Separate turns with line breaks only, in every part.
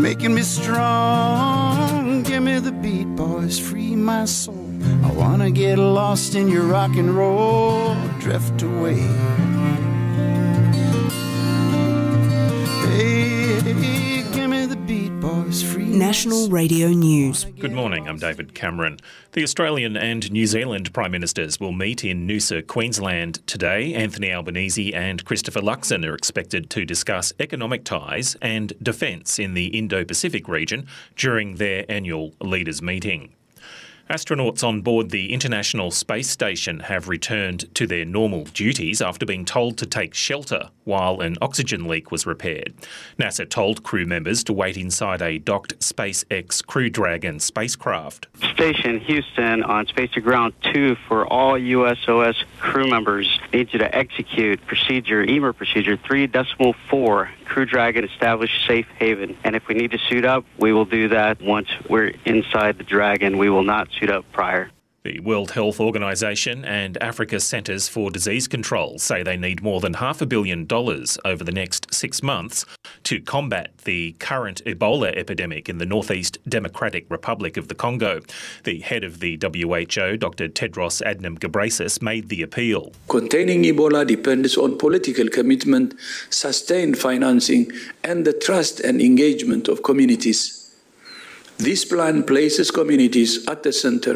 making me strong. Give me the beat, boys, free my soul. I wanna get lost in your rock and roll, drift away. Hey, give me the beat, boys, free
National Radio News.
Good morning, I'm David Cameron. The Australian and New Zealand Prime Ministers will meet in Noosa, Queensland today. Anthony Albanese and Christopher Luxon are expected to discuss economic ties and defence in the Indo-Pacific region during their annual leaders' meeting. Astronauts on board the International Space Station have returned to their normal duties after being told to take shelter while an oxygen leak was repaired. NASA told crew members to wait inside a docked SpaceX Crew Dragon spacecraft.
Station Houston on Space to Ground 2 for all USOS crew members. Need you to execute procedure, EMER procedure 3.4. Crew Dragon established safe haven. And if we need to suit up, we will do that once we're inside the Dragon. We will not suit up prior.
The World Health Organization and Africa's Centres for Disease Control say they need more than $500 million over the next 6 months to combat the current Ebola epidemic in the Northeast Democratic Republic of the Congo. The head of the WHO, Dr. Tedros Adhanom Ghebreyesus, made the appeal.
Containing Ebola depends on political commitment, sustained financing, and the trust and engagement of communities. This plan places communities at the center,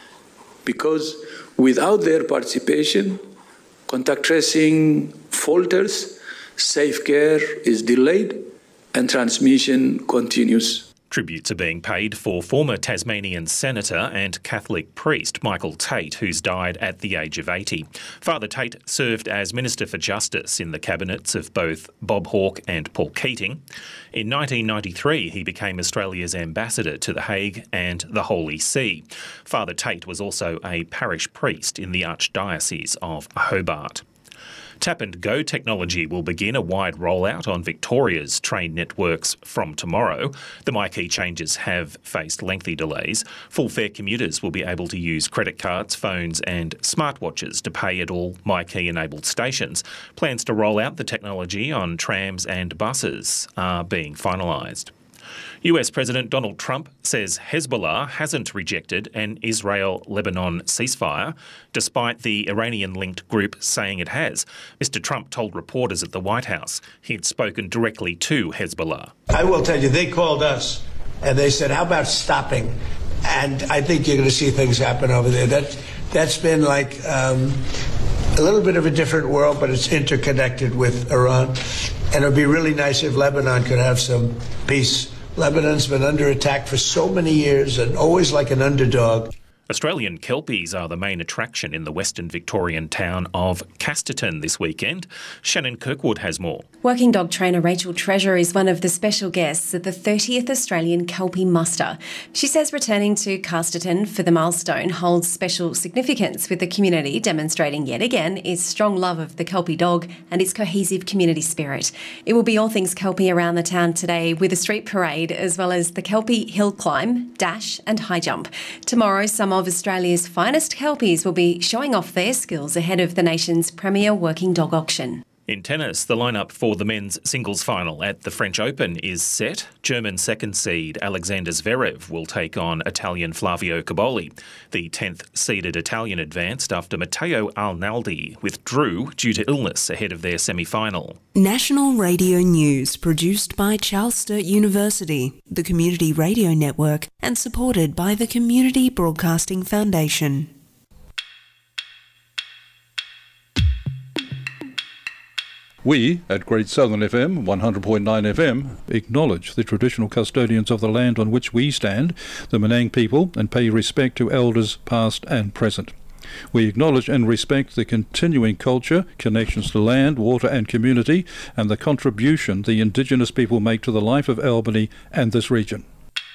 because without their participation, contact tracing falters, safe care is delayed, and transmission continues.
Tributes are being paid for former Tasmanian Senator and Catholic priest Michael Tate, who's died at the age of 80. Father Tate served as Minister for Justice in the cabinets of both Bob Hawke and Paul Keating. In 1993, he became Australia's ambassador to The Hague and the Holy See. Father Tate was also a parish priest in the Archdiocese of Hobart. Tap and Go technology will begin a wide rollout on Victoria's train networks from tomorrow. The MyKey changes have faced lengthy delays. Full fare commuters will be able to use credit cards, phones and smartwatches to pay at all MyKey-enabled stations. Plans to roll out the technology on trams and buses are being finalised. US President Donald Trump says Hezbollah hasn't rejected an Israel-Lebanon ceasefire, despite the Iranian-linked group saying it has. Mr. Trump told reporters at the White House he had spoken directly to Hezbollah.
I will tell you, they called us and they said, how about stopping? And I think you're going to see things happen over there. That's been like a little bit of a different world, but it's interconnected with Iran. And it would be really nice if Lebanon could have some peace. Lebanon's been under attack for so many years and always like an underdog.
Australian kelpies are the main attraction in the Western Victorian town of Casterton this weekend. Shannon Kirkwood has more.
Working dog trainer Rachel Treasure is one of the special guests at the 30th Australian Kelpie Muster. She says returning to Casterton for the milestone holds special significance, with the community demonstrating yet again its strong love of the Kelpie dog and its cohesive community spirit. It will be all things Kelpie around the town today, with a street parade as well as the Kelpie hill climb, dash and high jump. Tomorrow, some of Australia's finest Kelpies will be showing off their skills ahead of the nation's premier working dog auction.
In tennis, the lineup for the men's singles final at the French Open is set. German second seed Alexander Zverev will take on Italian Flavio Cobolli. The 10th seeded Italian advanced after Matteo Arnaldi withdrew due to illness ahead of their semi-final.
National Radio News, produced by Charles Sturt University, the Community Radio Network, and supported by the Community Broadcasting Foundation.
We, at Great Southern FM 100.9 FM, acknowledge the traditional custodians of the land on which we stand, the Menang people, and pay respect to elders past and present. We acknowledge and respect the continuing culture, connections to land, water and community, and the contribution the Indigenous people make to the life of Albany and this region.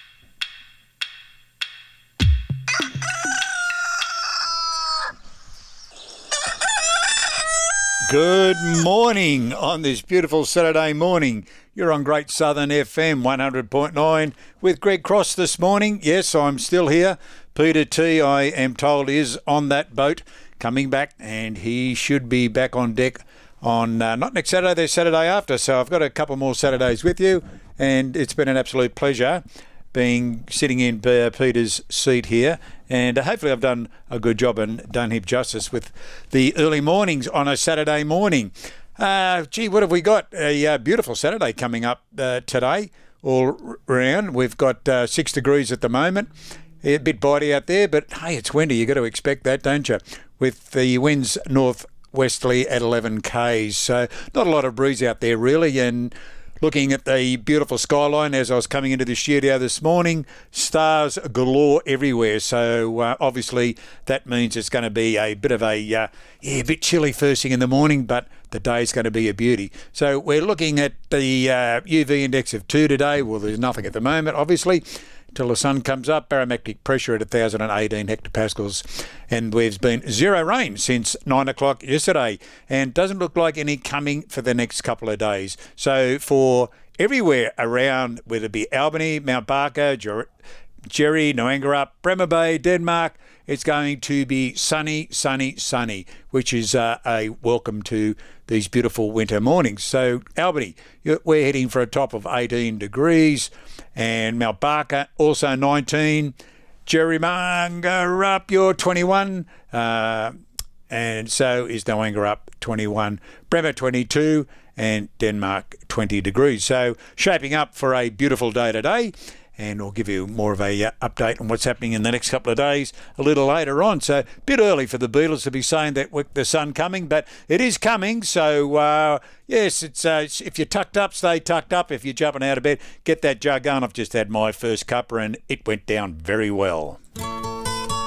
Good morning on this beautiful Saturday morning. You're on Great Southern FM 100.9 with Greg Cross this morning. Yes, I'm still here. Peter T, I am told, is on that boat coming back, and he should be back on deck on not next Saturday, the Saturday after. So I've got a couple more Saturdays with you, and it's been an absolute pleasure sitting in Peter's seat here, and hopefully I've done a good job and done him justice with the early mornings on a Saturday morning. What have we got? A beautiful Saturday coming up today all around. We've got 6 degrees at the moment. A bit bitey out there, but hey, it's windy. You've got to expect that, don't you? With the winds northwesterly at 11 k's. So not a lot of breeze out there really, and looking at the beautiful skyline as I was coming into the studio this morning, stars galore everywhere. So obviously that means it's going to be a bit of a bit chilly first thing in the morning, but the day's going to be a beauty. So we're looking at the UV index of 2 today. Well, there's nothing at the moment, obviously, till the sun comes up. Barometric pressure at 1,018 hectopascals, and there's been 0 rain since 9 o'clock yesterday, and doesn't look like any coming for the next couple of days. So for everywhere around, whether it be Albany, Mount Barker, Jerry, Noangarup, Bremer Bay, Denmark, it's going to be sunny, sunny, sunny, which is a welcome to these beautiful winter mornings. So Albany, we're heading for a top of 18 degrees, and Mount Barker also 19. Jerry-Noangarup, you're 21, and so is Noangarup 21, Bremer 22, and Denmark 20 degrees. So shaping up for a beautiful day today. And we'll give you more of a update on what's happening in the next couple of days a little later on. So a bit early for the Beatles to be saying that with the sun coming, but it is coming. So, yes, it's if you're tucked up, stay tucked up. If you're jumping out of bed, get that jug on. I've just had my first cuppa and it went down very well.